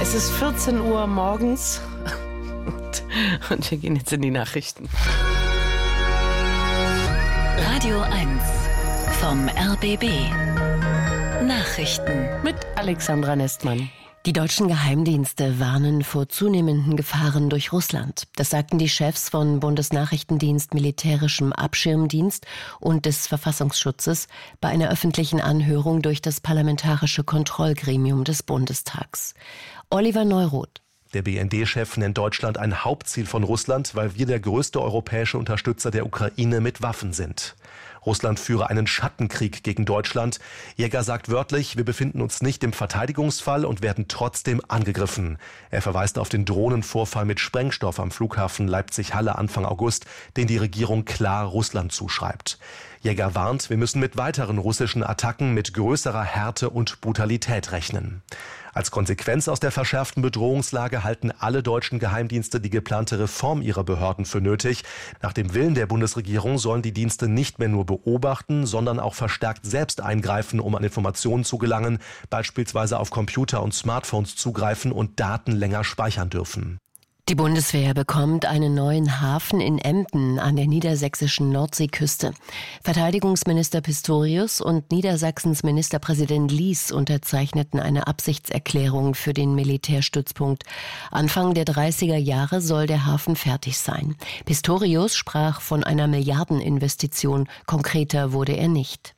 Es ist 14 Uhr morgens und wir gehen jetzt in die Nachrichten. Radio 1 vom RBB. Nachrichten Mit Alexandra Nestmann. Die deutschen Geheimdienste warnen vor zunehmenden Gefahren durch Russland. Das sagten die Chefs von Bundesnachrichtendienst, Militärischem Abschirmdienst und des Verfassungsschutzes bei einer öffentlichen Anhörung durch das Parlamentarische Kontrollgremium des Bundestags. Oliver Neuroth. Der BND-Chef nennt Deutschland ein Hauptziel von Russland, weil wir der größte europäische Unterstützer der Ukraine mit Waffen sind. Russland führe einen Schattenkrieg gegen Deutschland. Jäger sagt wörtlich, wir befinden uns nicht im Verteidigungsfall und werden trotzdem angegriffen. Er verweist auf den Drohnenvorfall mit Sprengstoff am Flughafen Leipzig-Halle Anfang August, den die Regierung klar Russland zuschreibt. Jäger warnt, wir müssen mit weiteren russischen Attacken mit größerer Härte und Brutalität rechnen. Als Konsequenz aus der verschärften Bedrohungslage halten alle deutschen Geheimdienste die geplante Reform ihrer Behörden für nötig. Nach dem Willen der Bundesregierung sollen die Dienste nicht mehr nur beobachten, sondern auch verstärkt selbst eingreifen, um an Informationen zu gelangen, beispielsweise auf Computer und Smartphones zugreifen und Daten länger speichern dürfen. Die Bundeswehr bekommt einen neuen Hafen in Emden an der niedersächsischen Nordseeküste. Verteidigungsminister Pistorius und Niedersachsens Ministerpräsident Lies unterzeichneten eine Absichtserklärung für den Militärstützpunkt. Anfang der 30er Jahre soll der Hafen fertig sein. Pistorius sprach von einer Milliardeninvestition, konkreter wurde er nicht.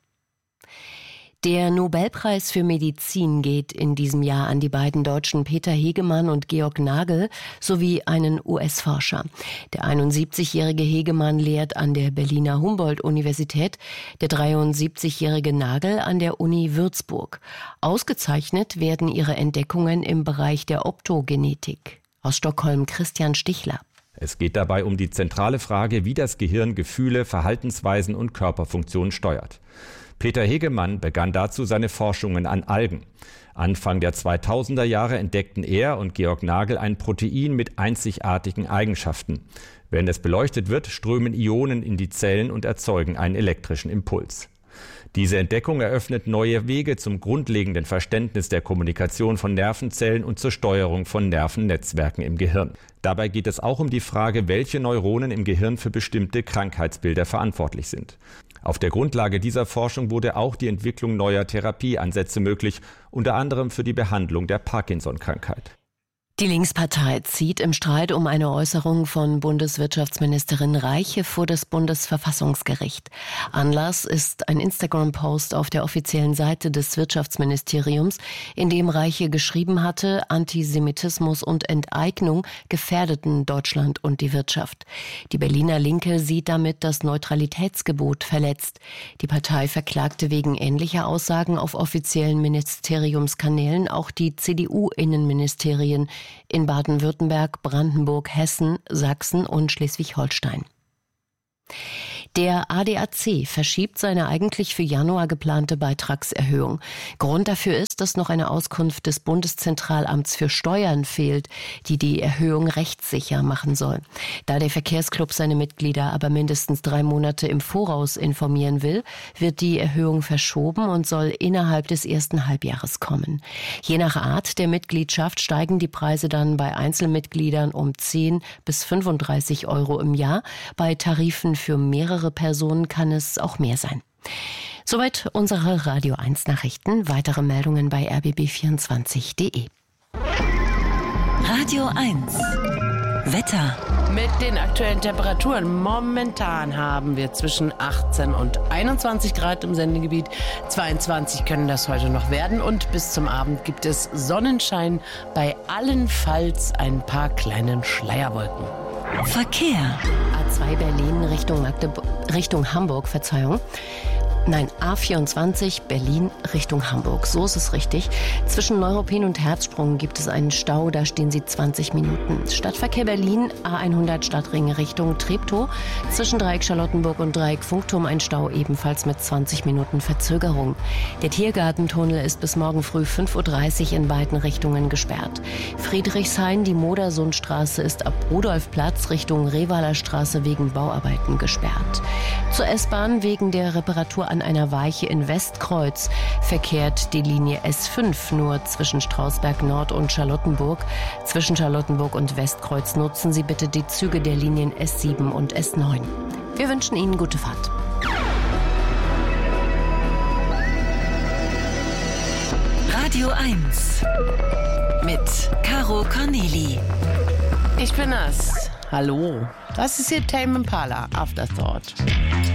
Der Nobelpreis für Medizin geht in diesem Jahr an die beiden Deutschen Peter Hegemann und Georg Nagel sowie einen US-Forscher. Der 71-jährige Hegemann lehrt an der Berliner Humboldt-Universität, der 73-jährige Nagel an der Uni Würzburg. Ausgezeichnet werden ihre Entdeckungen im Bereich der Optogenetik. Aus Stockholm Christian Stichler. Es geht dabei um die zentrale Frage, wie das Gehirn Gefühle, Verhaltensweisen und Körperfunktionen steuert. Peter Hegemann begann dazu seine Forschungen an Algen. Anfang der 2000er Jahre entdeckten er und Georg Nagel ein Protein mit einzigartigen Eigenschaften. Wenn es beleuchtet wird, strömen Ionen in die Zellen und erzeugen einen elektrischen Impuls. Diese Entdeckung eröffnet neue Wege zum grundlegenden Verständnis der Kommunikation von Nervenzellen und zur Steuerung von Nervennetzwerken im Gehirn. Dabei geht es auch um die Frage, welche Neuronen im Gehirn für bestimmte Krankheitsbilder verantwortlich sind. Auf der Grundlage dieser Forschung wurde auch die Entwicklung neuer Therapieansätze möglich, unter anderem für die Behandlung der Parkinson-Krankheit. Die Linkspartei zieht im Streit um eine Äußerung von Bundeswirtschaftsministerin Reiche vor das Bundesverfassungsgericht. Anlass ist ein Instagram-Post auf der offiziellen Seite des Wirtschaftsministeriums, in dem Reiche geschrieben hatte, Antisemitismus und Enteignung gefährdeten Deutschland und die Wirtschaft. Die Berliner Linke sieht damit das Neutralitätsgebot verletzt. Die Partei verklagte wegen ähnlicher Aussagen auf offiziellen Ministeriumskanälen auch die CDU-Innenministerien in Baden-Württemberg, Brandenburg, Hessen, Sachsen und Schleswig-Holstein. Der ADAC verschiebt seine eigentlich für Januar geplante Beitragserhöhung. Grund dafür ist, dass noch eine Auskunft des Bundeszentralamts für Steuern fehlt, die die Erhöhung rechtssicher machen soll. Da der Verkehrsclub seine Mitglieder aber mindestens 3 Monate im Voraus informieren will, wird die Erhöhung verschoben und soll innerhalb des ersten Halbjahres kommen. Je nach Art der Mitgliedschaft steigen die Preise dann bei Einzelmitgliedern um 10 bis 35 Euro im Jahr. Bei Tarifen für mehrere Personen kann es auch mehr sein. Soweit unsere Radio 1 Nachrichten. Weitere Meldungen bei rbb24.de. Radio 1 Wetter. Mit den aktuellen Temperaturen. Momentan haben wir zwischen 18 und 21 Grad im Sendegebiet. 22 können das heute noch werden. Und bis zum Abend gibt es Sonnenschein bei allenfalls ein paar kleinen Schleierwolken. Verkehr. A2 Berlin Richtung Hamburg, A24 Berlin Richtung Hamburg. So ist es richtig. Zwischen Neuruppin und Herzsprung gibt es einen Stau, da stehen Sie 20 Minuten. Stadtverkehr Berlin, A100 Stadtring Richtung Treptow. Zwischen Dreieck Charlottenburg und Dreieck Funkturm ein Stau, ebenfalls mit 20 Minuten Verzögerung. Der Tiergartentunnel ist bis morgen früh 5.30 Uhr in beiden Richtungen gesperrt. Friedrichshain, die Modersundstraße ist ab Rudolfplatz Richtung Revaler Straße wegen Bauarbeiten gesperrt. Zur S-Bahn wegen der Reparatur an einer Weiche in Westkreuz verkehrt die Linie S5 nur zwischen Strausberg Nord und Charlottenburg. Zwischen Charlottenburg und Westkreuz nutzen Sie bitte die Züge der Linien S7 und S9. Wir wünschen Ihnen gute Fahrt. Radio 1 mit Caro Corneli. Ich bin das. Hallo. Das ist hier Tame Impala, Afterthought.